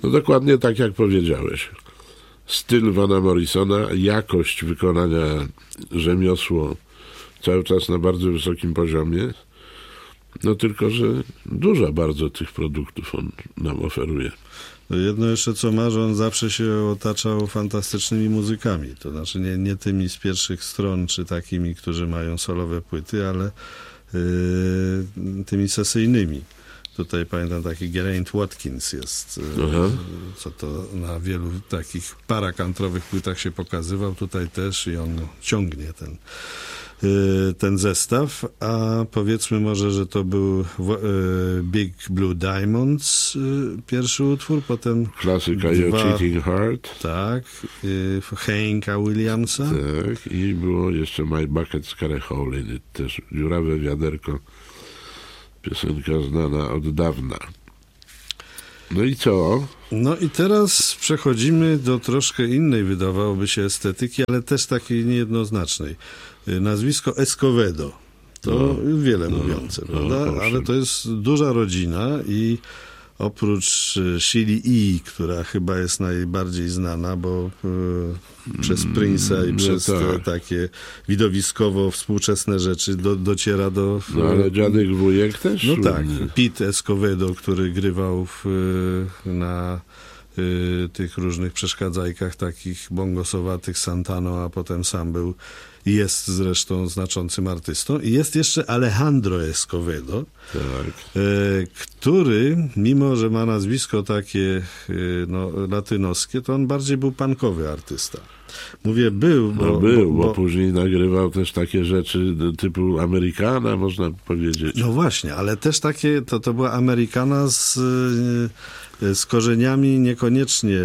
No dokładnie tak jak powiedziałeś. Styl Vana Morrisona, jakość wykonania, rzemiosło cały czas na bardzo wysokim poziomie. No tylko, że dużo bardzo tych produktów on nam oferuje. No jedno jeszcze co ma, że on zawsze się otaczał fantastycznymi muzykami. To znaczy nie tymi z pierwszych stron, czy takimi, którzy mają solowe płyty, ale tymi sesyjnymi. Tutaj pamiętam taki Geraint Watkins jest, co to na wielu takich parakantrowych płytach się pokazywał. Tutaj też i on ciągnie ten zestaw, a powiedzmy może, że to był Big Blue Diamonds pierwszy utwór, potem klasyka Your Cheating Heart. Tak, Hanka Williamsa. Tak, i było jeszcze My Bucket's Got a Hole in It, też dziurawe wiaderko, piosenka znana od dawna. No i co? No i teraz przechodzimy do troszkę innej, wydawałoby się, estetyki, ale też takiej niejednoznacznej. Nazwisko Escovedo. To wiele mówiące, prawda? Ale to jest duża rodzina i oprócz Sheila E., która chyba jest najbardziej znana, bo przez Prince'a i przez takie widowiskowo współczesne rzeczy dociera do... No ale dziadek wujek też? No tak, Pete Escovedo, który grywał na tych różnych przeszkadzajkach takich bongosowatych, Santano, a potem sam był i jest zresztą znaczącym artystą. I jest jeszcze Alejandro Escovedo, który, mimo że ma nazwisko takie latynoskie, to on bardziej był punkowy artysta. Mówię był, bo później nagrywał też takie rzeczy typu Amerykana, można powiedzieć. No właśnie, ale też takie, to była Amerykana z korzeniami niekoniecznie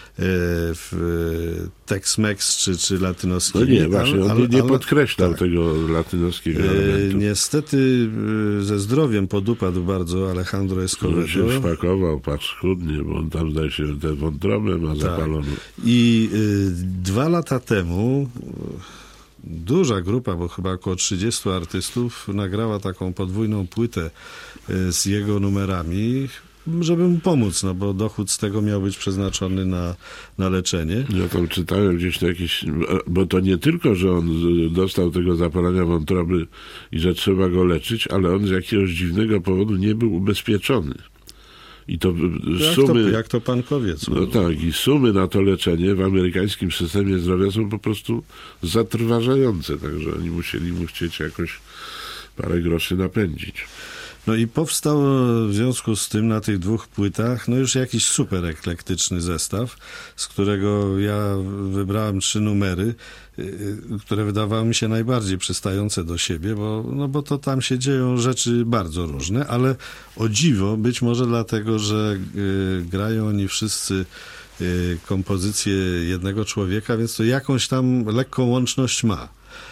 Tex-Mex czy latynoskimi. No nie, właśnie, on nie podkreślał tego latynoskiego elementu. Niestety ze zdrowiem podupadł bardzo Alejandro Escovedo. Się wpakował paskudnie, bo on tam, zdaje się, tę wątrobę ma zapaloną. I 2 lata temu duża grupa, bo chyba około 30 artystów, nagrała taką podwójną płytę z jego numerami, żeby mu pomóc, no bo dochód z tego miał być przeznaczony na leczenie. Ja tam czytałem gdzieś to jakieś, bo to nie tylko, że on dostał tego zapalenia wątroby i że trzeba go leczyć, ale on z jakiegoś dziwnego powodu nie był ubezpieczony. I to sumy... Jak to pankowiec. No tak, i sumy na to leczenie w amerykańskim systemie zdrowia są po prostu zatrważające, także oni musieli mu chcieć jakoś parę groszy napędzić. No i powstał w związku z tym na tych 2 płytach już jakiś super eklektyczny zestaw, z którego ja wybrałem 3 numery, które wydawały mi się najbardziej przystające do siebie, bo to tam się dzieją rzeczy bardzo różne, ale o dziwo, być może dlatego, że grają oni wszyscy kompozycje jednego człowieka, więc to jakąś tam lekką łączność ma.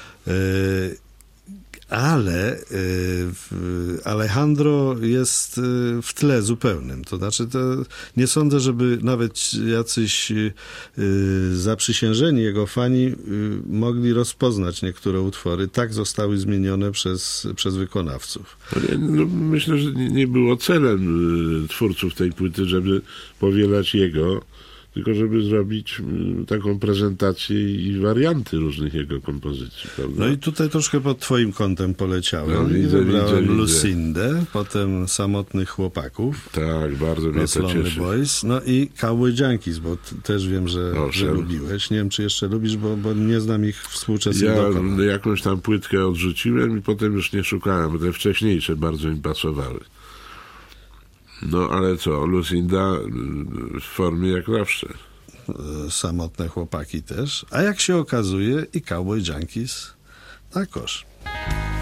Ale Alejandro jest w tle zupełnym. To znaczy, nie sądzę, żeby nawet jacyś zaprzysiężeni jego fani mogli rozpoznać niektóre utwory. Tak zostały zmienione przez wykonawców. No, myślę, że nie było celem twórców tej płyty, żeby powielać jego, tylko żeby zrobić taką prezentację i warianty różnych jego kompozycji, prawda? No i tutaj troszkę pod twoim kątem poleciałem. Wybrałem Lucindę, potem Samotnych Chłopaków. Tak, bardzo mnie to cieszy. Boys, no i Cowboy Junkies, bo też wiem, że lubiłeś. Nie wiem, czy jeszcze lubisz, bo nie znam ich współczesnych dokonań. Ja jakąś tam płytkę odrzuciłem i potem już nie szukałem, bo te wcześniejsze bardzo mi pasowały. No ale co, Lucinda w formie jak zawsze. Samotne Chłopaki też. A jak się okazuje i Cowboy Junkies na kosz.